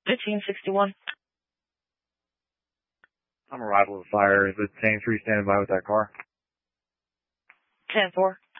1561. I'm arrival of fire. Is it Tank 3 standing by with that car? 10-4.